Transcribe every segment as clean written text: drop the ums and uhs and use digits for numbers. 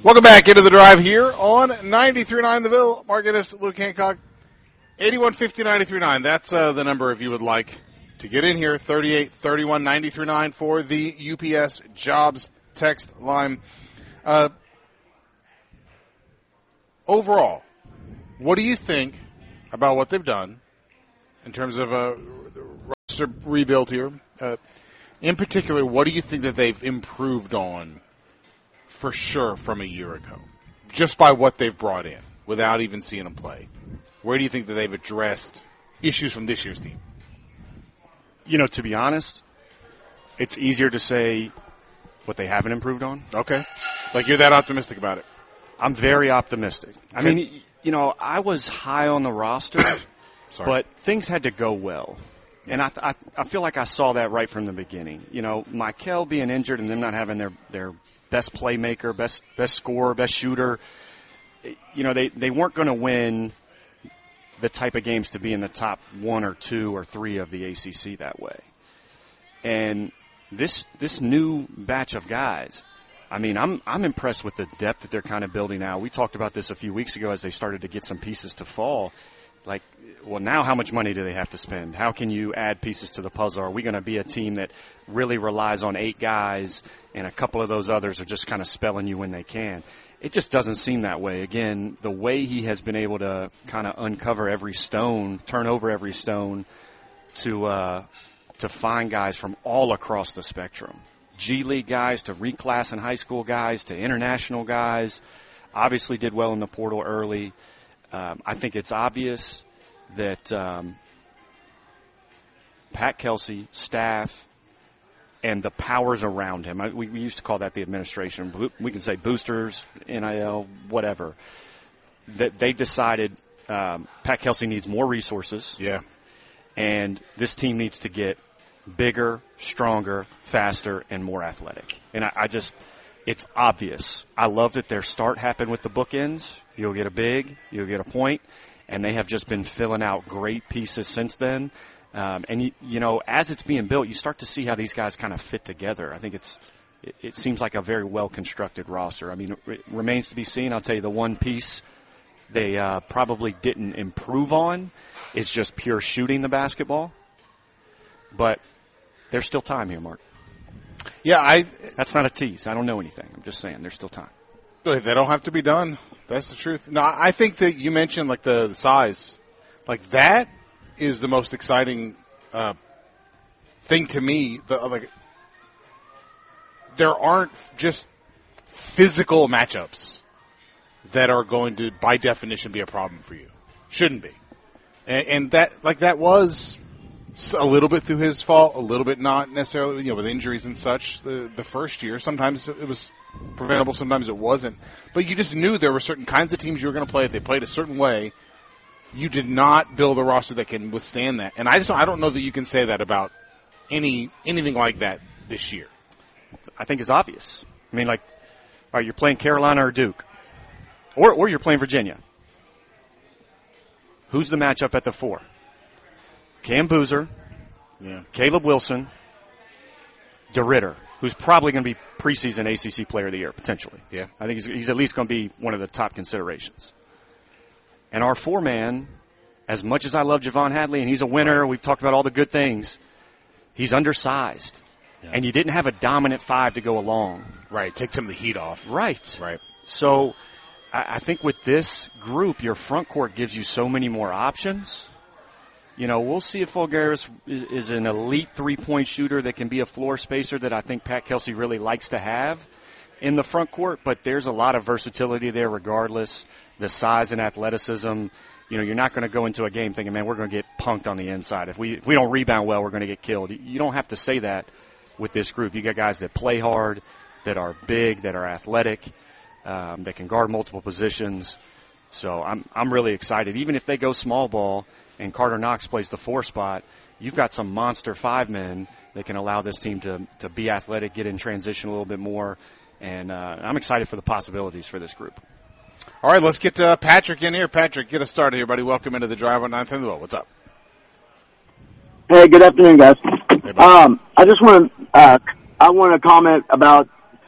Welcome back into the drive here on 93.9 The Ville. Mark Ennis, Luke Hancock, 8150-93.9. That's the number if you would like to get in here, 3831-93.9 for the UPS Jobs text line. Overall, what do you think about what they've done in terms of a roster rebuild here? In particular, what do you think that they've improved on for sure from a year ago, just by what they've brought in without even seeing them play? Where do you think that they've addressed issues from this year's team? You know, to be honest, it's easier to say what they haven't improved on. Okay. Like you're that optimistic about it. I'm very optimistic. Okay. I mean, you know, I was high on the roster, but things had to go well. And I feel like I saw that right from the beginning. You know, Michael being injured and them not having their best playmaker, best scorer, best shooter, you know, they weren't going to win the type of games to be in the top 1 or 2 or 3 of the ACC that way. And this new batch of guys, I mean, I'm impressed with the depth that they're kind of building out. We talked about this a few weeks ago as they started to get some pieces to fall. Like, well, now how much money do they have to spend? How can you add pieces to the puzzle? Are we going to be a team that really relies on 8 guys and a couple of those others are just kind of spelling you when they can? It just doesn't seem that way. Again, the way he has been able to kind of uncover every stone, turn over every stone to find guys from all across the spectrum. G League guys to reclass and high school guys to international guys. Obviously did well in the portal early. I think it's obvious that Pat Kelsey, staff, and the powers around him, we used to call that the administration. We can say boosters, NIL, whatever, that they decided Pat Kelsey needs more resources. Yeah. And this team needs to get bigger, stronger, faster, and more athletic. And it's obvious. I love that their start happened with the bookends. You'll get a big, you'll get a point, and they have just been filling out great pieces since then. And, you know, as it's being built, you start to see how these guys kind of fit together. I think it seems like a very well-constructed roster. I mean, it remains to be seen. I'll tell you the one piece they probably didn't improve on is just pure shooting the basketball. But there's still time here, Mark. Yeah, that's not a tease. I don't know anything. I'm just saying there's still time. They don't have to be done. That's the truth. No, I think that you mentioned like the size, like that is the most exciting thing to me. There aren't just physical matchups that are going to, by definition, be a problem for you. Shouldn't be, and that was a little bit through his fault, a little bit not necessarily, with injuries and such. The first year, sometimes it was preventable, sometimes it wasn't. But you just knew there were certain kinds of teams you were going to play. If they played a certain way, you did not build a roster that can withstand that. And I don't know that you can say that about anything like that this year. I think it's obvious. I mean, like, all right, you're playing Carolina or Duke, or you're playing Virginia. Who's the matchup at the 4? Cam Boozer, Caleb Wilson, DeRitter, who's probably going to be preseason ACC Player of the Year, potentially. Yeah. I think he's at least going to be one of the top considerations. And our 4-man, as much as I love Javon Hadley, and he's a winner, right. We've talked about all the good things, he's undersized. Yeah. And you didn't have a dominant 5 to go along. Right, take some of the heat off. Right. Right. So I think with this group, your front court gives you so many more options. You know, we'll see if Fulgaris is an elite three-point shooter that can be a floor spacer that I think Pat Kelsey really likes to have in the front court, but there's a lot of versatility there regardless. The size and athleticism, you know, you're not going to go into a game thinking, man, we're going to get punked on the inside. If we don't rebound well, we're going to get killed. You don't have to say that with this group. You got guys that play hard, that are big, that are athletic, that can guard multiple positions. So I'm really excited. Even if they go small ball and Carter Knox plays the 4 spot, you've got some monster 5 men that can allow this team to be athletic, get in transition a little bit more, and I'm excited for the possibilities for this group. All right, let's get Patrick in here. Patrick, get us started here, buddy. Welcome into the Drive on 9th and the Ville. What's up? Hey, good afternoon, guys. Hey, I just want to comment about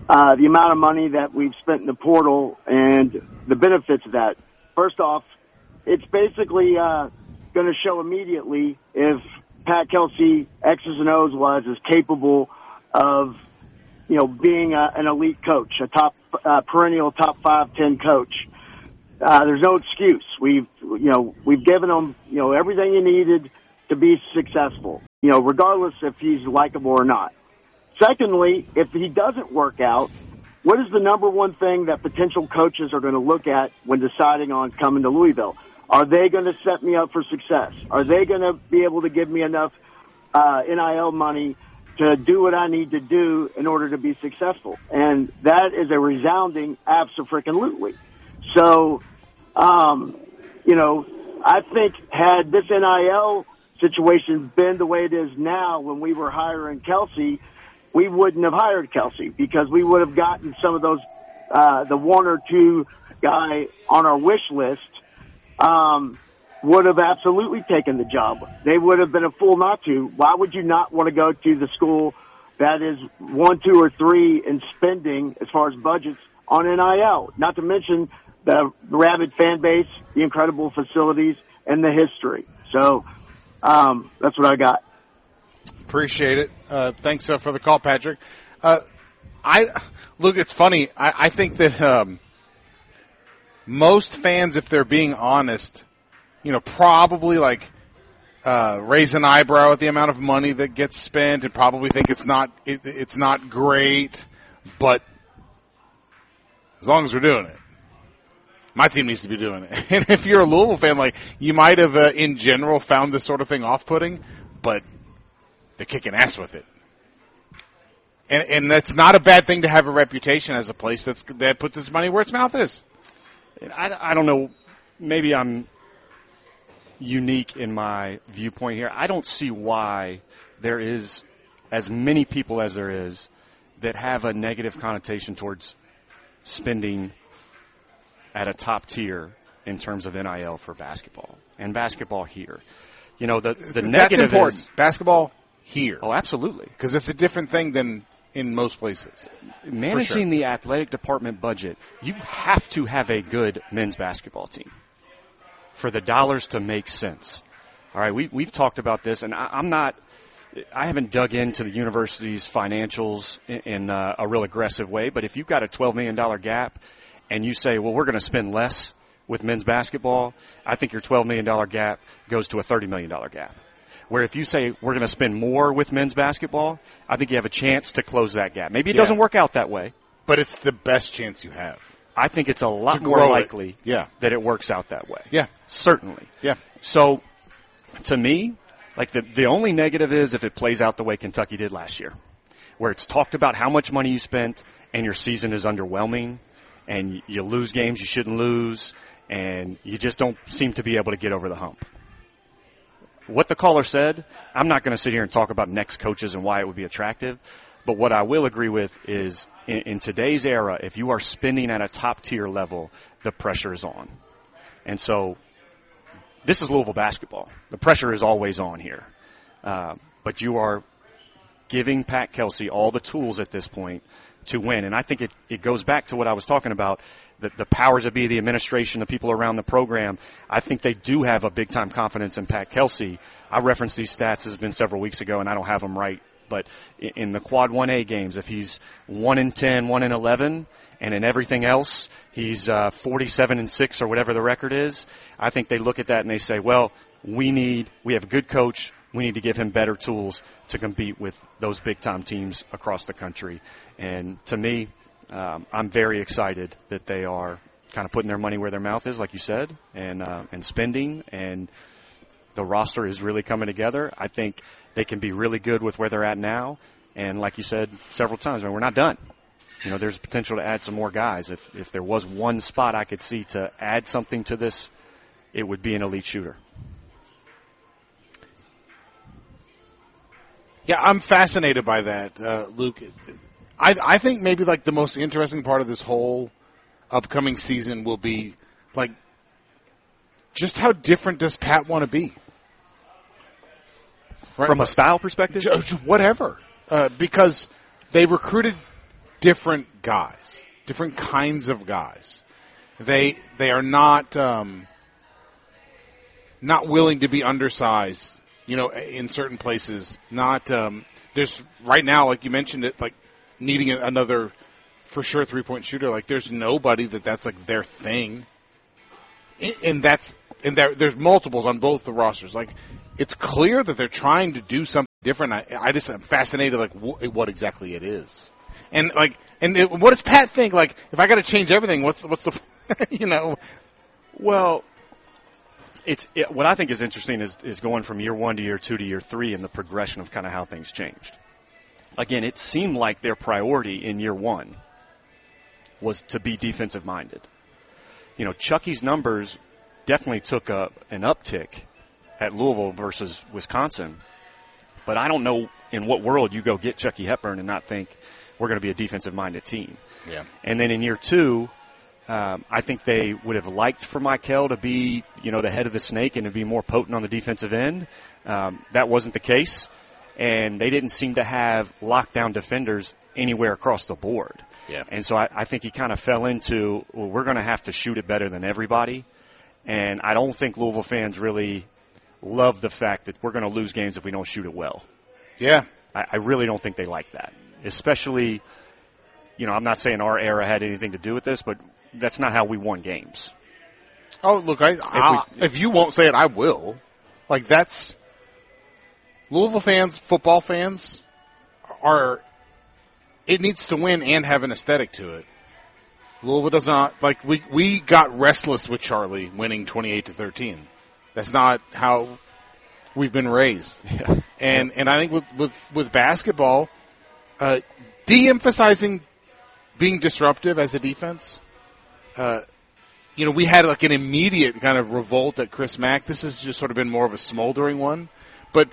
the amount of money that we've spent in the portal and the benefits of that. First off, it's basically going to show immediately if Pat Kelsey, X's and O's is capable of, being an elite coach, a top perennial top 5-10 coach. There's no excuse. We've given him, everything he needed to be successful, regardless if he's likable or not. Secondly, if he doesn't work out, what is the number one thing that potential coaches are going to look at when deciding on coming to Louisville? Are they going to set me up for success? Are they going to be able to give me enough NIL money to do what I need to do in order to be successful? And that is a resounding abso-freaking-lutely. So, I think had this NIL situation been the way it is now when we were hiring Kelsey, we wouldn't have hired Kelsey because we would have gotten some of those, the one or two guy on our wish list, would have absolutely taken the job. They would have been a fool not to. Why would you not want to go to the school that is 1, 2, or 3 in spending as far as budgets on NIL? Not to mention the rabid fan base, the incredible facilities, and the history. So that's what I got. Appreciate it. Thanks for the call, Patrick. Look, it's funny. I think that most fans, if they're being honest, probably raise an eyebrow at the amount of money that gets spent and probably think it's not great, but as long as we're doing it. My team needs to be doing it. And if you're a Louisville fan, you might have in general found this sort of thing off-putting, but they're kicking ass with it. And that's not a bad thing to have a reputation as a place that puts its money where its mouth is. I don't know. Maybe I'm unique in my viewpoint here. I don't see why there is as many people as there is that have a negative connotation towards spending at a top tier in terms of NIL for basketball and basketball here. The negative That's important. is basketball here. Oh, absolutely. Because it's a different thing than in most places. Managing the athletic department budget, you have to have a good men's basketball team for the dollars to make sense. All right, we've talked about this, and I haven't dug into the university's financials in a real aggressive way, but if you've got a $12 million gap and you say, well, we're going to spend less with men's basketball, I think your $12 million gap goes to a $30 million gap. Where if you say we're going to spend more with men's basketball, I think you have a chance to close that gap. Maybe it doesn't work out that way. But it's the best chance you have. I think it's a lot more likely that it works out that way. Yeah. Certainly. Yeah. So, to me, the only negative is if it plays out the way Kentucky did last year, where it's talked about how much money you spent and your season is underwhelming and you lose games you shouldn't lose and you just don't seem to be able to get over the hump. What the caller said, I'm not going to sit here and talk about next coaches and why it would be attractive, but what I will agree with is in today's era, if you are spending at a top-tier level, the pressure is on. And so this is Louisville basketball. The pressure is always on here. But you are giving Pat Kelsey all the tools at this point to win. And I think it goes back to what I was talking about, the powers that be, the administration, the people around the program. I think they do have a big-time confidence in Pat Kelsey. I referenced these stats. This has been several weeks ago, and I don't have them right. But in the Quad 1A games, if he's 1-10, 1-11, and in everything else he's 47-6 or whatever the record is, I think they look at that and they say, well, we have a good coach. We need to give him better tools to compete with those big-time teams across the country. And to me, I'm very excited that they are kind of putting their money where their mouth is, like you said, and spending, and the roster is really coming together. I think they can be really good with where they're at now. And like you said several times, we're not done. There's potential to add some more guys. If there was one spot I could see to add something to this, it would be an elite shooter. Yeah, I'm fascinated by that, Luke. I think maybe the most interesting part of this whole upcoming season will be just how different does Pat want to be? Right? From a style perspective? Whatever. Because they recruited different guys, different kinds of guys. They are not willing to be undersized, in certain places. Not there's right now, like you mentioned it, like needing another for sure 3-point shooter. Like there's nobody that's like their thing, and there's multiples on both the rosters. Like it's clear that they're trying to do something different. I just am fascinated like what exactly it is, and like what does Pat think? Like if I got to change everything, what's the Well, what I think is interesting is going from year 1 to year 2 to year 3 and the progression of kind of how things changed. Again, it seemed like their priority in year 1 was to be defensive minded. Chucky's numbers definitely took an uptick at Louisville versus Wisconsin, but I don't know in what world you go get Chucky Hepburn and not think we're going to be a defensive minded team. Yeah. And then in year 2, I think they would have liked for Michael to be, the head of the snake and to be more potent on the defensive end. That wasn't the case, and they didn't seem to have lockdown defenders anywhere across the board. Yeah. And so I think he kind of fell into, well, we're going to have to shoot it better than everybody, and I don't think Louisville fans really love the fact that we're going to lose games if we don't shoot it well. Yeah. I really don't think they like that, especially, I'm not saying our era had anything to do with this, but that's not how we won games. Oh, look, if you won't say it, I will. Like, that's Louisville fans, football fans it needs to win and have an aesthetic to it. Louisville does not, like, we got restless with Charlie winning 28-13. That's not how we've been raised. Yeah. And I think with basketball, de-emphasizing being disruptive as a defense, we had like an immediate kind of revolt at Chris Mack. This has just sort of been more of a smoldering one. But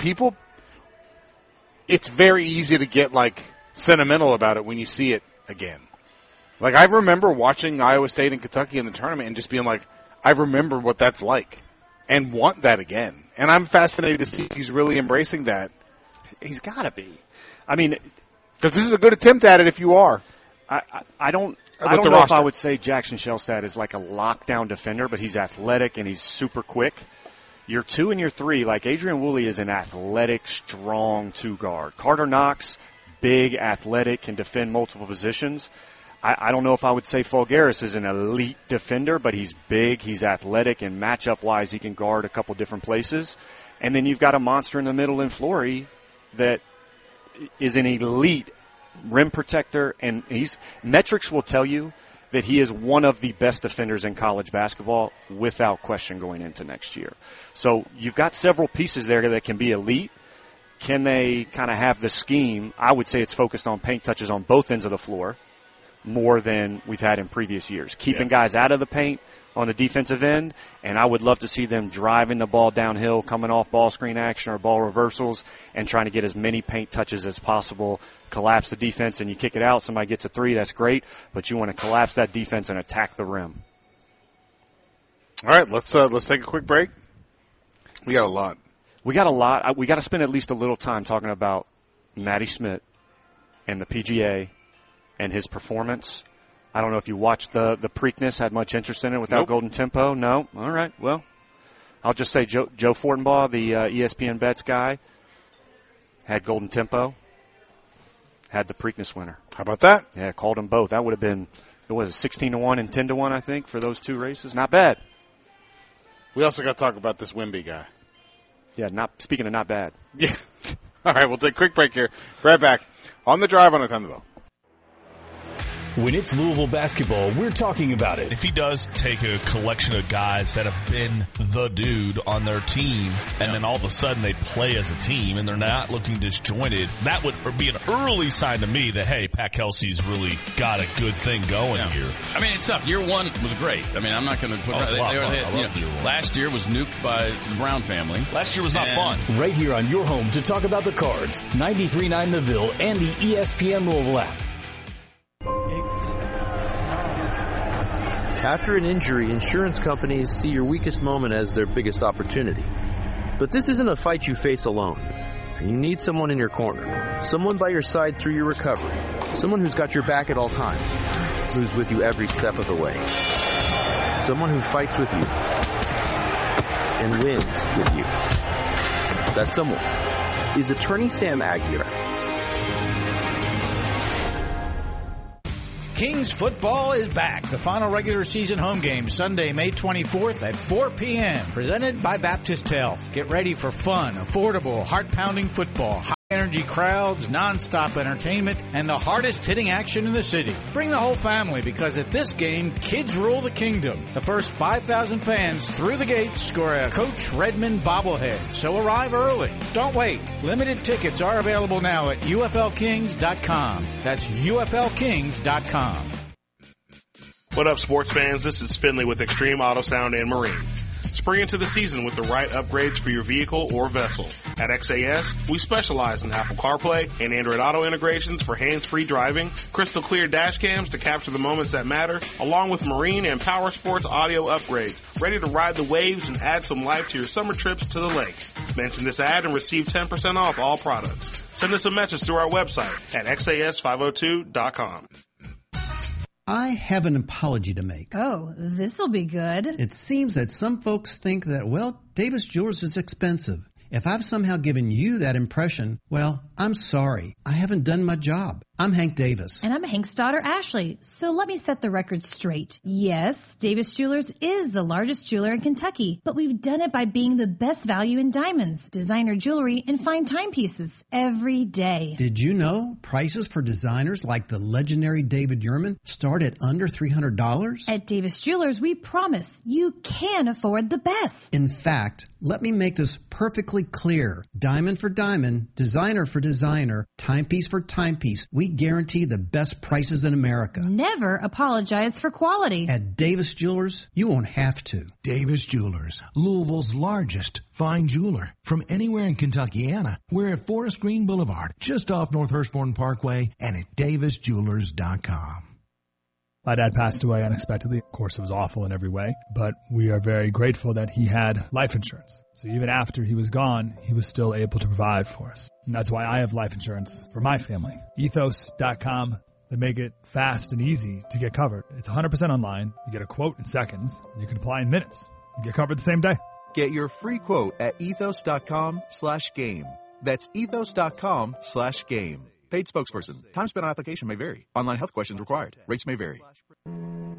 it's very easy to get like sentimental about it when you see it again. Like I remember watching Iowa State and Kentucky in the tournament and just being like, I remember what that's like and want that again. And I'm fascinated to see if he's really embracing that. He's got to be. I mean, because this is a good attempt at it if you are. I don't know if I would say Jackson Shelstad is like a lockdown defender, but he's athletic and he's super quick. Year 2 and year 3, like Adrian Woolley is an athletic, strong 2-guard. Carter Knox, big, athletic, can defend multiple positions. I don't know if I would say Fulgaris is an elite defender, but he's big, he's athletic, and matchup-wise he can guard a couple different places. And then you've got a monster in the middle in Flory that is an elite rim protector, and metrics will tell you that he is one of the best defenders in college basketball without question going into next year. So you've got several pieces there that can be elite. Can they kind of have the scheme? I would say it's focused on paint touches on both ends of the floor more than we've had in previous years. Keeping guys out of the paint on the defensive end, and I would love to see them driving the ball downhill, coming off ball screen action or ball reversals, and trying to get as many paint touches as possible, collapse the defense, and you kick it out. Somebody gets a 3, that's great, but you want to collapse that defense and attack the rim. All right, let's take a quick break. We got a lot. We got to spend at least a little time talking about Matty Schmidt and the PGA and his performance. I don't know if you watched the Preakness, had much interest in it without Golden Tempo. No? All right. Well, I'll just say Joe Fortenbaugh, the ESPN Bets guy, had Golden Tempo, had the Preakness winner. How about that? Yeah, called them both. That would have been, 16-1 and 10-1, I think, for those two races. Not bad. We also got to talk about this Wimby guy. Yeah, speaking of not bad. Yeah. All right, we'll take a quick break here. Right back on the drive on the Thunderball. When it's Louisville basketball, we're talking about it. If he does take a collection of guys that have been the dude on their team, and then all of a sudden they play as a team and they're not looking disjointed, that would be an early sign to me that, hey, Pat Kelsey's really got a good thing going here. I mean, it's tough. Year 1 was great. I mean, I'm not going to put last year was nuked by the Brown family. Last year was not fun. Right here on your home to talk about the Cards, 93.9 The Ville and the ESPN Louisville app. After an injury, insurance companies see your weakest moment as their biggest opportunity. But this isn't a fight you face alone. You need someone in your corner, someone by your side through your recovery. Someone who's got your back at all times, who's with you every step of the way. Someone who fights with you and wins with you. That someone is Attorney Sam Aguilar. Kings football is back. The final regular season home game, Sunday, May 24th at 4 p.m. Presented by Baptist Health. Get ready for fun, affordable, heart-pounding football. High-energy crowds, non-stop entertainment, and the hardest-hitting action in the city. Bring the whole family because at this game, kids rule the kingdom. The first 5,000 fans through the gates score a Coach Redmond bobblehead. So arrive early. Don't wait. Limited tickets are available now at UFLKings.com. That's UFLKings.com. What up, sports fans? This is Finley with Extreme Auto Sound and Marine. Spring into the season with the right upgrades for your vehicle or vessel. At XAS, we specialize in Apple CarPlay and Android Auto integrations for hands-free driving, crystal clear dash cams to capture the moments that matter, along with marine and power sports audio upgrades, ready to ride the waves and add some life to your summer trips to the lake. Mention this ad and receive 10% off all products. Send us a message through our website at xas502.com. I have an apology to make. Oh, this'll be good. It seems that some folks think that, well, Davis Jewelers is expensive. If I've somehow given you that impression, well, I'm sorry. I haven't done my job. I'm Hank Davis. And I'm Hank's daughter, Ashley. So let me set the record straight. Yes, Davis Jewelers is the largest jeweler in Kentucky, but we've done it by being the best value in diamonds, designer jewelry, and fine timepieces every day. Did you know prices for designers like the legendary David Yurman start at under $300? At Davis Jewelers, we promise you can afford the best. In fact, let me make this perfectly clear. Diamond for diamond, designer for designer, timepiece for timepiece. We guarantee the best prices in America. Never apologize for quality. At Davis Jewelers, you won't have to. Davis Jewelers, Louisville's largest fine jeweler. From anywhere in Kentuckiana, we're at Forest Green Boulevard, just off North Hurstbourne Parkway, and at davisjewelers.com. My dad passed away unexpectedly. Of course, it was awful in every way, but we are very grateful that he had life insurance. So even after he was gone, he was still able to provide for us. And that's why I have life insurance for my family. Ethos.com. They make it fast and easy to get covered. It's 100% online. You get a quote in seconds, and you can apply in minutes. You get covered the same day. Get your free quote at ethos.com/game. That's ethos.com/game. Paid spokesperson. Time spent on application may vary. Online health questions required. Rates may vary.